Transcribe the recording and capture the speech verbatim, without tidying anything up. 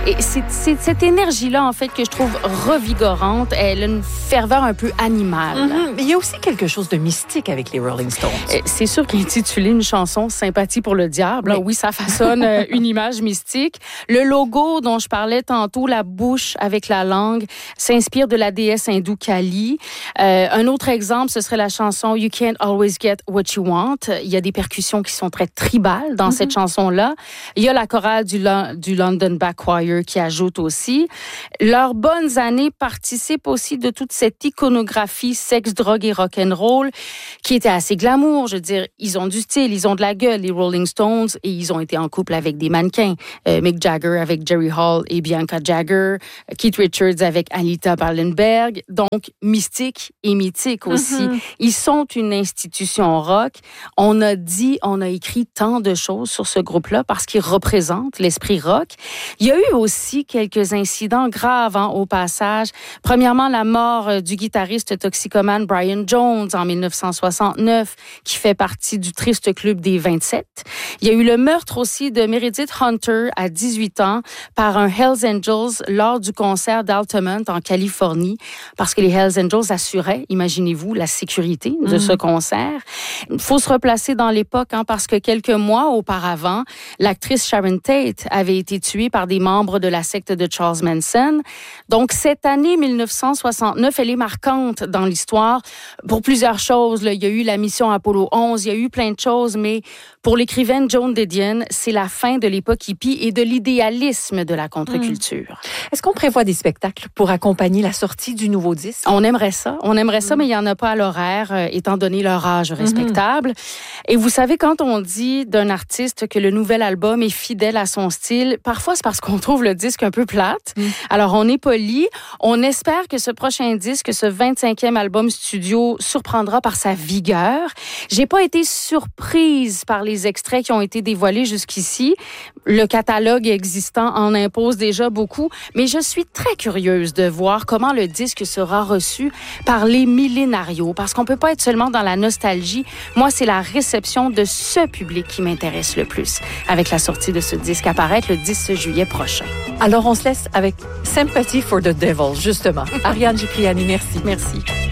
Et c'est, c'est cette énergie-là, en fait, que je trouve revigorante. Elle a une ferveur un peu animale. Mm-hmm. Il y a aussi quelque chose de mystique avec les Rolling Stones. C'est sûr qu'intituler une chanson « Sympathie pour le diable », oui, oui ça façonne une image mystique. Le logo dont je parlais tantôt, la bouche avec la langue, s'inspire de la déesse hindoue Kali. Euh, un autre exemple, ce serait la chanson « You Can't Always Get What You Want ». Il y a des percussions qui sont très tribales dans mm-hmm. cette chanson-là. Il y a la chorale du, du London Back Choir qui ajoute aussi. Leurs bonnes années participent aussi de toute cette iconographie sexe, drogue et rock'n'roll qui était assez glamour. Je veux dire, ils ont du style, ils ont de la gueule, les Rolling Stones, et ils ont été en couple avec des mannequins. Euh, Mick Jagger avec Jerry Hall et Bianca Jagger, Keith Richards avec Anita Pallenberg. Donc, mystique et mythique aussi. Mm-hmm. Ils sont une institution rock. On a dit, on a écrit tant de choses sur ce groupe-là parce qu'ils représentent l'esprit rock. Il y a eu aussi quelques incidents graves hein, au passage. Premièrement, la mort du guitariste toxicomane Brian Jones en dix-neuf cent soixante-neuf, qui fait partie du triste club des vingt-sept. Il y a eu le meurtre aussi de Meredith Hunter à dix-huit ans par un Hells Angels lors du concert d'Altamont en Californie, parce que les Hells Angels assuraient, imaginez-vous, la sécurité de mmh. ce concert. Il faut se replacer dans l'époque, hein, parce que quelques mois auparavant, l'actrice Sharon Tate avait été tuée par des membres de la secte de Charles Manson. Donc, cette année dix-neuf cent soixante-neuf, elle est marquante dans l'histoire pour plusieurs choses. Là. Il y a eu la mission Apollo onze, il y a eu plein de choses, mais pour l'écrivaine Joan Didion, c'est la fin de l'époque hippie et de l'idéalisme de la contre-culture. Mmh. Est-ce qu'on prévoit des spectacles pour accompagner la sortie du nouveau disque? On aimerait ça. On aimerait ça, mmh. mais il n'y en a pas à l'horaire, euh, étant donné leur âge respectable. Mmh. Et vous savez, quand on dit d'un artiste que le nouvel album est fidèle à son style, parfois c'est parce qu'on trouve le disque un peu plate. Mmh. Alors, on est poli. On espère que ce prochain disque, ce vingt-cinquième album studio, surprendra par sa vigueur. J'ai pas été surprise par les extraits qui ont été dévoilés jusqu'ici. Le catalogue existant en impose déjà beaucoup, mais je suis très curieuse de voir comment le disque sera reçu par les millénarios, parce qu'on peut pas être seulement dans la nostalgie. Moi, c'est la réception de ce public qui m'intéresse le plus, avec la sortie de ce disque à paraître le dix juillet prochain. Alors, on se laisse avec Sympathy for the Devil, justement. Ariane Cipriani, merci. Merci.